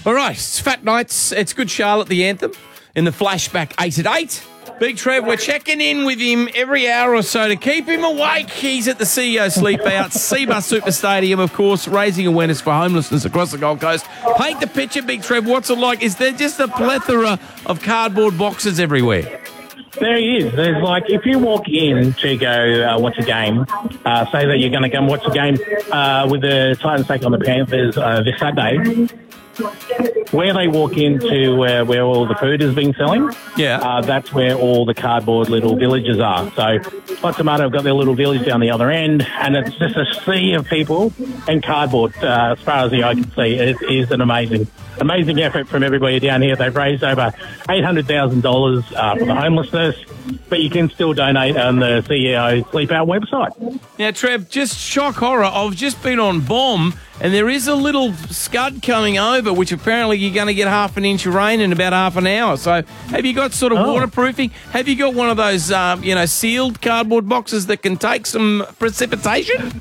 All right, it's Fat Nights. It's Good Charlotte, the anthem, in the flashback 8 at 8. Big Trev, we're checking in with him every hour or so to keep him awake. He's at the CEO Sleep Out, Cbus Super Stadium, of course, raising awareness for homelessness across the Gold Coast. Paint the picture, Big Trev. What's it like? Is there just a plethora of cardboard boxes everywhere? There is. There's if you walk in to go watch a game, say that you're going to come watch a game with the Titans take on the Panthers this Saturday, where they walk into where all the food is being selling, that's where all the cardboard little villages are. So Hot Tomato have got their little village down the other end, and it's just a sea of people and cardboard as far as the eye can see. It is an amazing effort from everybody down here. They've raised over $800,000 for the homelessness, but you can still donate on the CEO Sleep Out website. Now, Trev, just shock horror. I've just been on BOM, and there is a little scud coming over, which apparently you're going to get half an inch of rain in about half an hour. So have you got sort of waterproofing? Have you got one of those, sealed cardboard boxes that can take some precipitation?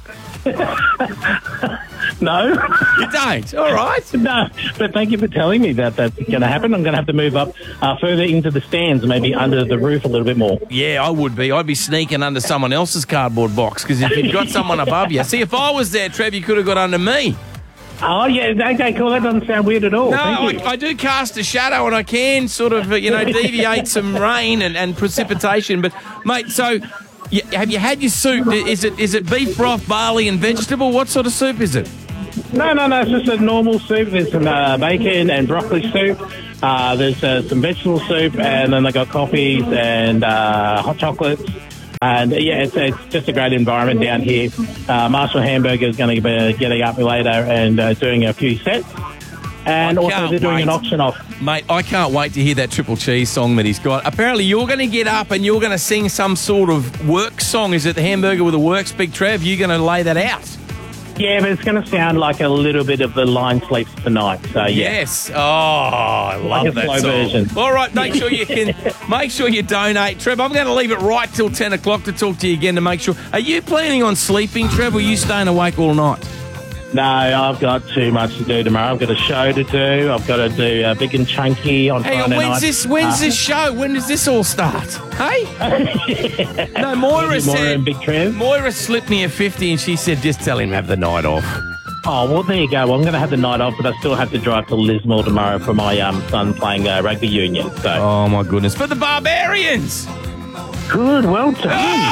No. You don't? All right. No, but thank you for telling me that that's going to happen. I'm going to have to move up further into the stands, maybe under the roof a little bit more. Yeah, I would be. I'd be sneaking under someone else's cardboard box, because if you've got someone above you. See, if I was there, Trev, you could have got under me. Oh, yeah, okay, cool. That doesn't sound weird at all. No, Thank you. I do cast a shadow, and I can sort of, deviate some rain and precipitation. But, mate, so... have you had your soup? Is it beef broth, barley and vegetable? What sort of soup is it? No, it's just a normal soup. There's some bacon and broccoli soup. There's some vegetable soup, and then they got coffees and hot chocolates. And, it's just a great environment down here. Marshall Hamburger is going to be getting up later and doing a few sets. And also they're doing an auction off. Mate, I can't wait to hear that triple cheese song that he's got. Apparently you're going to get up and you're going to sing some sort of work song. Is it the Hamburger with the Works, Big Trev? You're going to lay that out? Yeah, but it's going to sound like a little bit of the Line Sleeps Tonight. So yeah. Yes. Oh, I love that slow song. Version. All right, make sure you donate. Trev, I'm going to leave it right till 10 o'clock to talk to you again to make sure. Are you planning on sleeping, Trev, or are you staying awake all night? No, I've got too much to do tomorrow. I've got a show to do. I've got to do Big and Chunky on Friday night. When's this show? When does this all start? Hey? No, Moira said... Big Trev. Moira slipped me a 50 and she said, just tell him to have the night off. Oh, well, there you go. Well, I'm going to have the night off, but I still have to drive to Lismore tomorrow for my son playing rugby union. So. Oh, my goodness. For the Barbarians! Good, well done.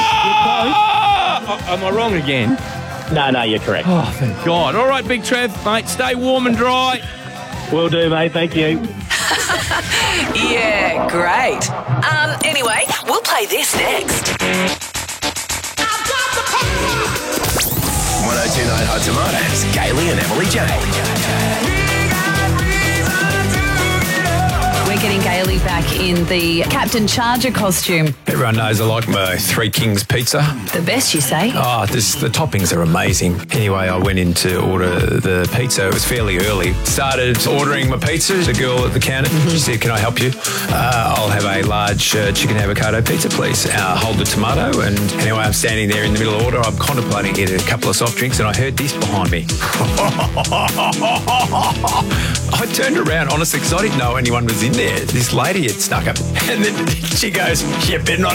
Am I wrong again? No, you're correct. Oh, thank God. All right, Big Trev, mate, stay warm and dry. Will do, mate. Thank you. Yeah, great. Anyway, we'll play this next. 1029 Hot Tomatoes, Kaylee and Emily J. We're getting Gailey back in the Captain Charger costume. Everyone knows I like my Three Kings pizza. The best, you say? Oh, the toppings are amazing. Anyway, I went in to order the pizza. It was fairly early. Started ordering my pizza. The girl at the counter, she said, "Can I help you? I'll have a large chicken avocado pizza, please. Hold the tomato." And anyway, I'm standing there in the middle of the order. I'm contemplating getting a couple of soft drinks, and I heard this behind me. I turned around, honestly, because I didn't know anyone was in there. This lady had snuck up. And then she goes, "You better not